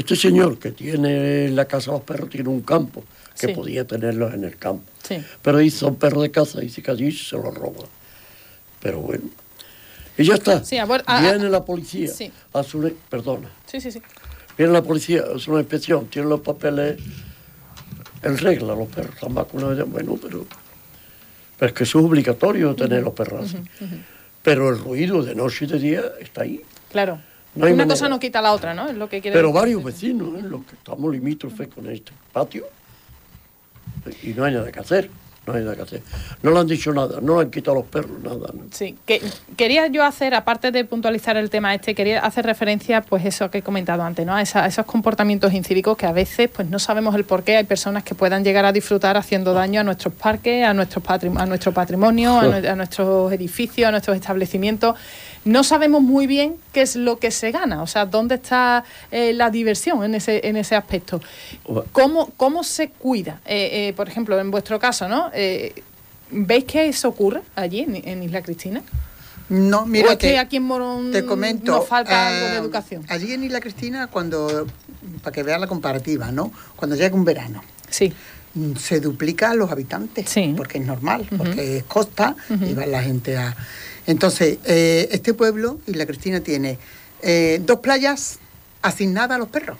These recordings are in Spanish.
Este señor que tiene en la casa los perros tiene un campo, que Sí. podía tenerlos en el campo. Sí. Pero dice, son perros de caza, dice que allí se los roban. Pero bueno. Y ya está. Sí, Viene la policía. Sí. Perdona. Sí. Viene la policía, hace una inspección, tiene los papeles en regla, los perros están vacunados. Bueno, pero es que eso es obligatorio tener los perros así. Pero el ruido de noche y de día está ahí. Claro. No hay Una manera. cosa no quita la otra, ¿no? Es lo que quiere Pero decir. varios vecinos, los que estamos limítrofes con este patio, y no hay nada que hacer. No le han dicho nada, no le han quitado los perros, nada. ¿No? Sí, quería yo hacer, aparte de puntualizar el tema quería hacer referencia, pues eso que he comentado antes, ¿no? A esos comportamientos incívicos que a veces pues no sabemos el porqué. Hay personas que puedan llegar a disfrutar haciendo daño a nuestros parques, a nuestro patrimonio, a nuestros edificios, a nuestros establecimientos. No sabemos muy bien qué es lo que se gana, o sea, dónde está la diversión en ese aspecto. ¿Cómo se cuida? Por ejemplo, en vuestro caso, ¿no? ¿Veis que eso ocurre allí en Isla Cristina? No, mira, ¿O es que aquí en Morón te comento, nos falta algo de educación? Allí en Isla Cristina, para que veas la comparativa, ¿no? Cuando llega un verano, Sí. se duplican los habitantes, Sí. porque es normal, porque es costa y va la gente a... Entonces, este pueblo, Isla Cristina, tiene 2 playas asignadas a los perros.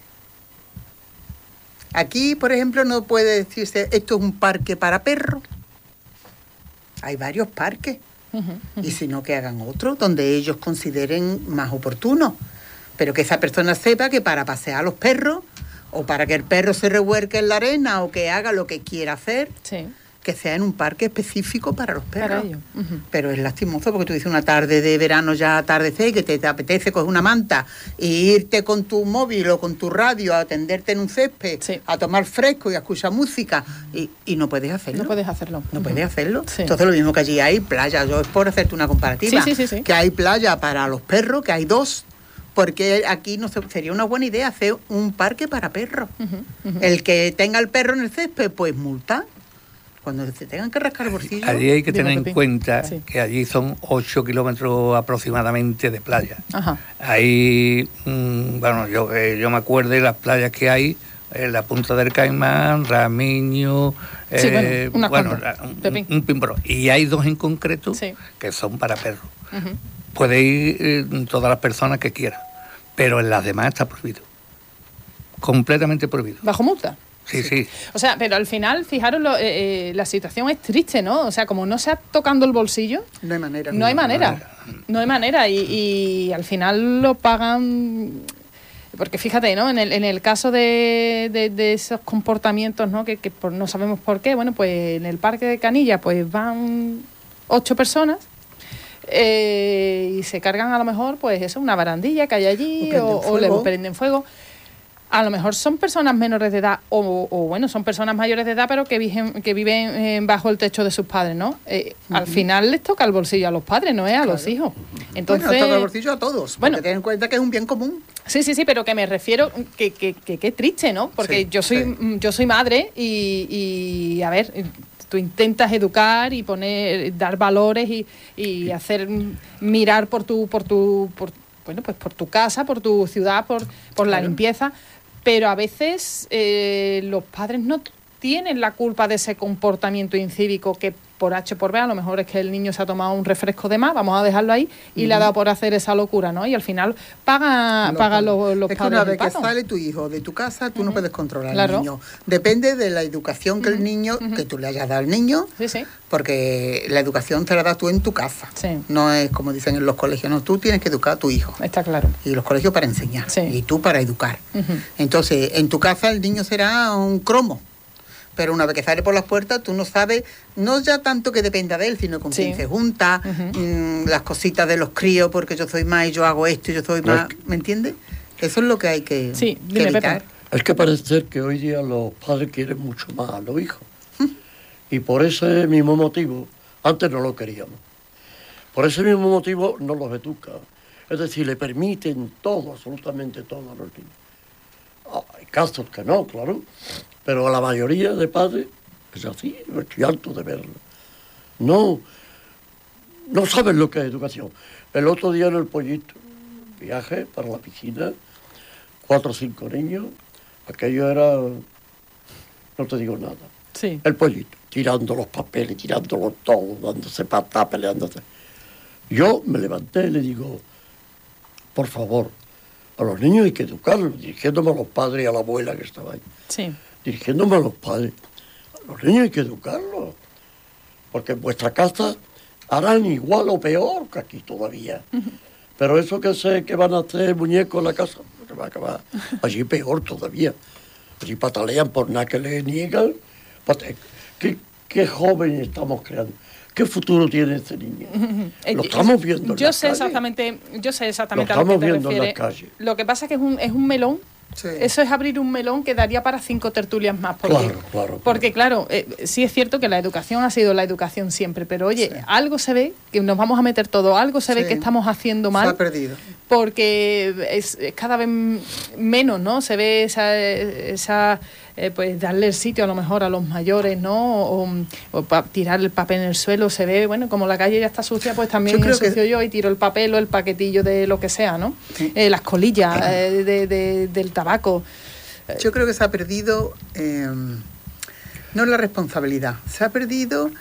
Aquí, por ejemplo, no puede decirse esto es un parque para perros. Hay varios parques. Y si no, que hagan otro donde ellos consideren más oportuno. Pero que esa persona sepa que para pasear a los perros, o para que el perro se revuelque en la arena, o que haga lo que quiera hacer, Sí. que sea en un parque específico para los perros. Para ellos. Pero es lastimoso porque tú dices una tarde de verano ya atardecer, que te apetece coger una manta e irte con tu móvil o con tu radio a atenderte en un césped, Sí. a tomar fresco y a escuchar música, y no puedes hacerlo. No puedes hacerlo. No puedes hacerlo. Sí. Entonces lo mismo que allí hay playa. Yo es por hacerte una comparativa. Sí. Que hay playa para los perros, que hay 2. Porque aquí no sería una buena idea hacer un parque para perros. El que tenga el perro en el césped, pues multa. Cuando se tengan que rascar el bolsillo. Allí hay que Dime, tener en Pepi. cuenta Sí. que allí son 8 kilómetros aproximadamente de playa. Ajá. Ahí, bueno, yo me acuerdo de las playas que hay en la Punta del Caimán, Ramiño, Sí, bueno, unas bueno, cuantas, Pepín. un pimporo. Y hay 2 en concreto Sí. que son para perros. Ujú. Puede ir todas las personas que quieran, pero en las demás está prohibido. Completamente prohibido. ¿Bajo multa? Sí. O sea, pero al final, fijaros, la situación es triste, ¿no? O sea, como no sea tocando el bolsillo, No hay manera. no hay manera. Y al final lo pagan... Porque fíjate, ¿no? En el caso de esos comportamientos, ¿no? Que no sabemos por qué, bueno, pues en el parque de Canilla pues van 8 personas y se cargan a lo mejor, pues eso, una barandilla que hay allí o le prenden fuego. A lo mejor son personas menores de edad o bueno, son personas mayores de edad pero que viven bajo el techo de sus padres, ¿no? Al final les toca el bolsillo a los padres, no es a los hijos. Entonces, Bueno, toca el bolsillo a todos, bueno, porque ten en cuenta que es un bien común. Sí, pero que me refiero que qué triste, ¿no? Porque Sí, yo soy madre y a ver, tú intentas educar y dar valores y hacer mirar por tu casa, por tu ciudad, por la limpieza, pero a veces los padres no tienen la culpa de ese comportamiento incívico que por H o por B, a lo mejor es que el niño se ha tomado un refresco de más, vamos a dejarlo ahí, y le ha dado por hacer esa locura, ¿no? Y al final paga los es padres. que una vez el que pato. sale tu hijo de tu casa, tú no puedes controlar Claro. al niño. Depende de la educación que el niño, que tú le hayas dado al niño, Sí. porque la educación te la das tú en tu casa. Sí. No es como dicen en los colegios, no, tú tienes que educar a tu hijo. Está claro. Y los colegios para enseñar, Sí. y tú para educar. Entonces, en tu casa el niño será un cromo. Pero una vez que sale por las puertas, tú no sabes, no ya tanto que dependa de él, sino con quién se junta, las cositas de los críos, porque yo soy más y yo hago esto y yo soy más, ¿me entiendes? Eso es lo que hay que, dime, evitar. Pepe. Es que parece ser que hoy día los padres quieren mucho más a los hijos. Y por ese mismo motivo, antes no lo queríamos. Por ese mismo motivo no los educan. Es decir, le permiten todo, absolutamente todo a los niños. Hay casos que no, claro. Pero a la mayoría de padres es así, estoy harto de verlo. No saben lo que es educación. El otro día en el Pollito, viaje para la piscina, 4 o 5 niños, aquello era, no te digo nada. Sí. El pollito, tirando los papeles, tirándolo todo, dándose patas, peleándose. Yo me levanté y le digo, por favor, a los niños hay que educarlos, dirigiéndome a los padres y a la abuela que estaba ahí. Sí. Dirigiéndome a los padres. A los niños hay que educarlos, porque en vuestra casa harán igual o peor que aquí todavía. Pero eso que van a hacer muñecos en la casa, que va a acabar allí peor todavía. Allí patalean por nada que le niegan. ¿Qué joven estamos creando? ¿Qué futuro tiene este niño? Lo estamos viendo en las calles. Yo sé exactamente Lo a lo que estamos te viendo en refieres. las calles. Lo que pasa es que es un melón. Sí. Eso es abrir un melón que daría para 5 tertulias más. Porque claro, sí es cierto que la educación ha sido la educación siempre, pero oye, algo se ve, que nos vamos a meter todo, algo se ve que estamos haciendo mal. Se ha perdido. Porque es cada vez menos, ¿no? Se ve esa pues darle el sitio a lo mejor a los mayores, ¿no? O tirar el papel en el suelo, se ve, bueno, como la calle ya está sucia, pues también ensucio yo y tiro el papel o el paquetillo de lo que sea, ¿no? Sí. Las colillas del tabaco. Yo creo que se ha perdido, no la responsabilidad, se ha perdido,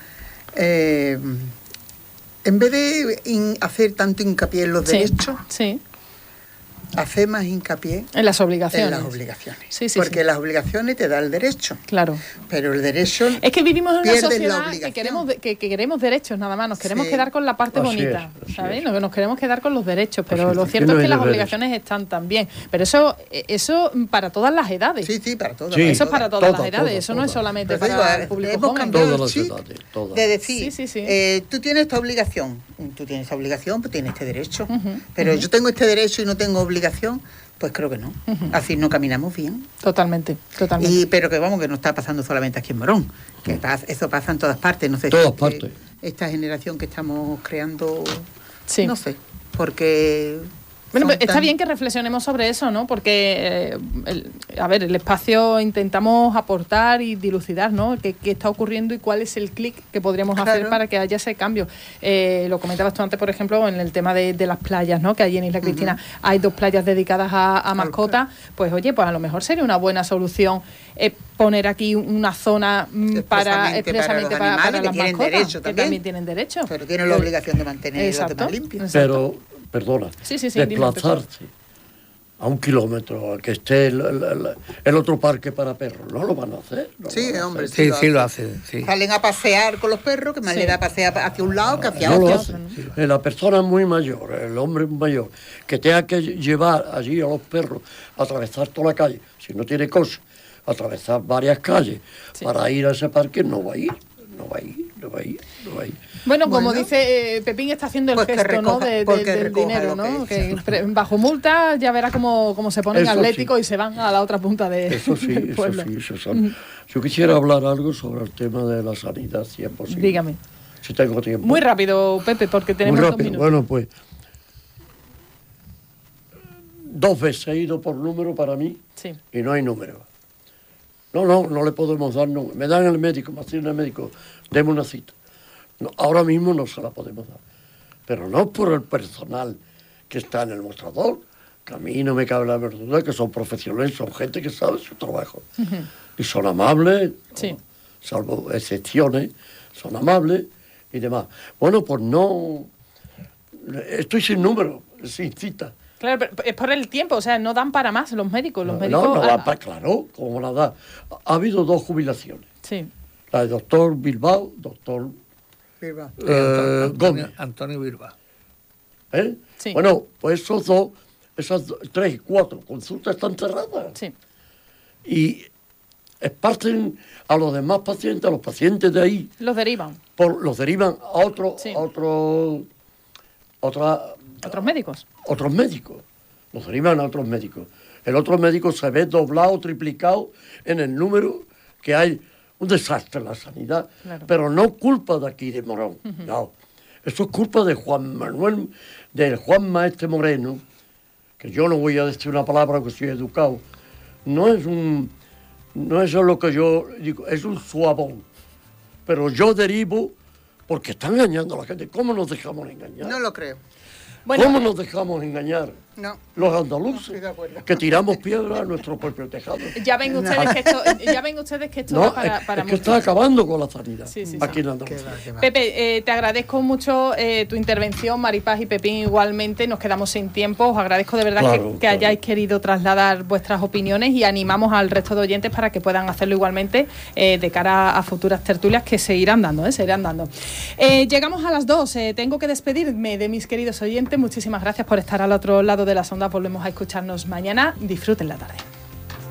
en vez de hacer tanto hincapié en los derechos, sí. hacer más hincapié En las obligaciones. en las obligaciones. Sí, porque las obligaciones te da el derecho. Claro. Pero el derecho Es que vivimos en una pierdes la sociedad obligación. que queremos derechos nada más, nos queremos Sí. quedar con la parte Así bonita, es, así ¿sabes? es. Nos queremos quedar con los derechos, pero Así lo es, cierto que no es que hay las deberes. obligaciones están también. Pero eso para todas las edades. Sí, para todas. Sí. Eso es para todas Todas, las edades, todas, eso no es todas. solamente Pero para digo, el público hemos joven. cambiado Todas el las chip edades, todas. de decir, Sí. tú tienes esta obligación, pues tienes este derecho. Pero yo tengo este derecho y no tengo obligación, pues creo que no. Así no caminamos bien. Totalmente. Pero que vamos, que no está pasando solamente aquí en Morón, que eso pasa en todas partes. No sé Todas si, partes. Esta generación que estamos creando, Sí. no sé, porque... Bueno, son pues está tan- bien que reflexionemos sobre eso, ¿no? Porque, el espacio intentamos aportar y dilucidar, ¿no? ¿Qué está ocurriendo y cuál es el clic que podríamos hacer Claro. para que haya ese cambio? Lo comentabas tú antes, por ejemplo, en el tema de las playas, ¿no? Que allí en Isla Cristina hay 2 playas dedicadas a mascotas. Pues oye, pues a lo mejor sería una buena solución poner aquí una zona expresamente para los animales las que tienen mascotas, derecho que también tienen derecho. Pero tienen la obligación de mantener los Exacto. demás limpios. Exacto. Pero, perdona, Sí, dime, desplazarse a 1 kilómetro al que esté el otro parque para perros, no lo van a hacer. no Sí, lo van a hombre, hacer. Sí, lo hacen, sí. Salen a pasear con los perros, que más Sí. le da pasear hacia un lado que hacia No lo otro. hacen. La persona muy mayor, el hombre mayor, que tenga que llevar allí a los perros a atravesar toda la calle, si no tiene coche, atravesar varias calles para ir a ese parque, no va a ir. Bueno, como Bueno. dice Pepín, está haciendo el Pues que gesto, ¿no? recoja- del porque recoja dinero, lo ¿no? que Bajo multa ya verá cómo se ponen Eso atléticos sí. y se van a la otra punta Eso sí, del pueblo. eso sí. Yo quisiera hablar algo sobre el tema de la sanidad, si es posible. Dígame. Si tengo tiempo. Muy rápido, Pepe, porque tenemos Muy 2 rápido. minutos. Bueno, pues 2 veces he ido por número para mí Sí. y no hay número. No le podemos dar número. Me dan el médico, me asigna el médico, deme una cita. No, ahora mismo no se la podemos dar. Pero no por el personal que está en el mostrador, que a mí no me cabe la menor duda que son profesionales, son gente que sabe su trabajo. Y son amables, Sí. salvo excepciones, son amables y demás. Bueno, pues no... Estoy sin número, sin cita. Claro, pero es por el tiempo, o sea, no dan para más los médicos. Los médicos. No va para claro, como la da. Ha habido 2 jubilaciones. Sí. La de doctor Bilbao, doctor Viva. Gómez. Antonio Bilbao. ¿Eh? Sí. Bueno, pues esas 3 y 4 consultas están cerradas. Sí. Y esparcen a los demás pacientes, a los pacientes de ahí, Los derivan. los derivan a Sí. Otros médicos. otros médicos. Los derivan a otros médicos. El otro médico se ve doblado, triplicado en el número que hay. Un desastre en la sanidad. Claro. Pero no culpa de aquí de Morón. No. Eso es culpa de Juan Maestre Moreno, que yo no voy a decir una palabra que soy educado. No es eso lo que yo digo, es un suavón. Pero yo derivo porque están engañando a la gente. ¿Cómo nos dejamos engañar? No lo creo. Bueno, ¿Cómo nos dejamos engañar? No. Los No, andaluces, estoy de acuerdo. que tiramos piedras a nuestro propio tejado. Ya ven ustedes que esto No, da para es que mucho. está acabando con la sanidad Sí, sí, aquí sí. en Andalucía. Qué va. Pepe, te agradezco mucho tu intervención, Maripaz y Pepín igualmente, nos quedamos sin tiempo, os agradezco de verdad que hayáis querido trasladar vuestras opiniones y animamos al resto de oyentes para que puedan hacerlo igualmente de cara a futuras tertulias que se irán dando. Llegamos a las 2, tengo que despedirme de mis queridos oyentes, muchísimas gracias por estar al otro lado de las ondas, volvemos a escucharnos mañana, disfruten la tarde.